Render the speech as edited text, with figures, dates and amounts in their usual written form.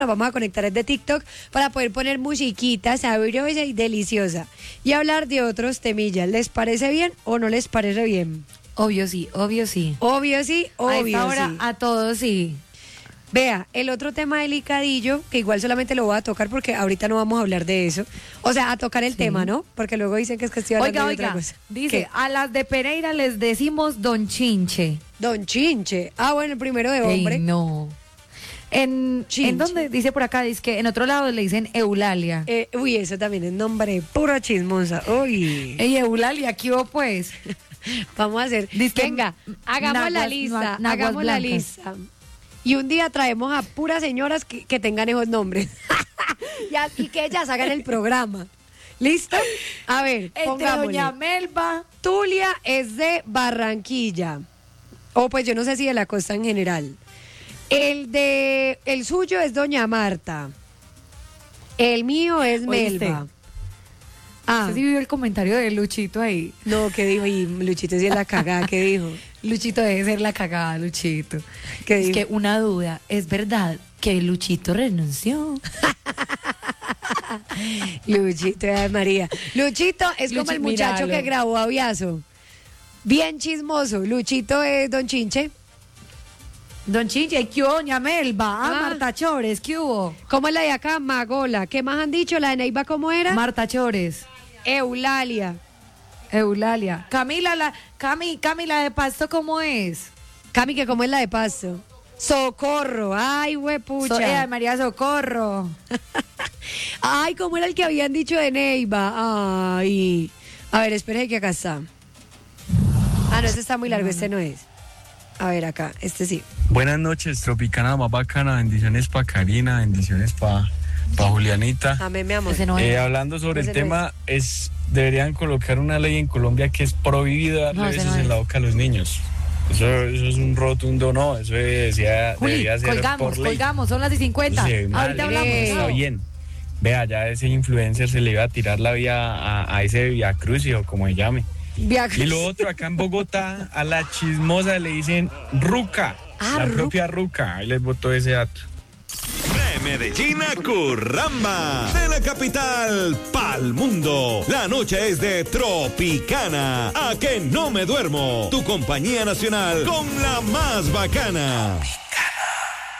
Nos vamos a conectar desde TikTok para poder poner musiquita sabrosa y deliciosa y hablar de otros temillas. ¿Les parece bien o no les parece bien? Obvio sí, obvio sí. Obvio sí, obvio A esta hora, sí. a todos sí. Vea, el otro tema delicadillo, que igual solamente lo voy a tocar porque ahorita no vamos a hablar de eso. O sea, a tocar el tema, ¿no? Porque luego dicen que estoy hablando de otra cosa. Dice, ¿Qué? a las de Pereira les decimos Don Chinche. Don Chinche. Ah, bueno, el primero de hombre. Ey, no. ¿En dónde? Dice por acá, dice que en otro lado le dicen Eulalia. Uy, eso también es nombre pura chismosa. Uy. Ey, Eulalia, ¿qué hubo pues? Vamos a hacer. Dizque Venga, hagamos la naguas- lista. naguas Hagamos la blancas. lista. Y un día traemos a puras señoras que tengan esos nombres. y que ellas hagan el programa. ¿Listo? A ver, Entre pongámosle. Doña Melba. Tulia es de Barranquilla. O pues yo no sé si de la costa en general. El suyo es Doña Marta. El mío es ¿Oíste? Melba. Ah, ¿Usted sí vio el comentario de Luchito ahí? no, ¿qué dijo? Y Luchito sí es la cagada, ¿qué dijo? Luchito debe ser la cagada, Luchito. ¿Qué Es dijo? que una duda, ¿es verdad que Luchito renunció? Luchito, ay María. Luchito es como Luchi, el muchacho míralo. que grabó Aviazo. Bien chismoso. Luchito es Don Chinche. Don Chinche, ¿qué hubo, Doña Melba? Ah. Marta Chores, ¿qué hubo? ¿Cómo es la de acá? Magola. ¿Qué más han dicho? ¿La de Neiva cómo era? Marta Chores, Eulalia. Eulalia. Camila, Camila de Pasto, ¿cómo es? Cami, que cómo es la de Pasto. Socorro. Ay, huepucha. María Socorro. Ay, ¿cómo era el que habían dicho de Neiva? Ay. A ver, espere que acá está. Ah, no, este está muy largo, este no es. A ver, acá, este sí. Buenas noches, Tropicana más bacana, bendiciones para Karina, bendiciones para Julianita. Amén, mi amor. Ese no es. Hablando sobre Ese el no tema, deberían colocar una ley en Colombia que es prohibido darle No, ese besos no en es. la boca a los niños. Eso es un rotundo no, eso Juli, debería ser colgamos, por ley. son las 50. Eso se ve mal, Ahorita hablamos. eso está No. bien. Vea, ya ese influencer se le iba a tirar la vía a ese Via Crucis o como se llame. Y lo otro, acá en Bogotá, a la chismosa le dicen ruca, la propia ruca. Ahí les botó ese dato. De Medellín a Curramba, de la capital pa'l mundo. La noche es de Tropicana. A que no me duermo. Tu compañía nacional con la más bacana.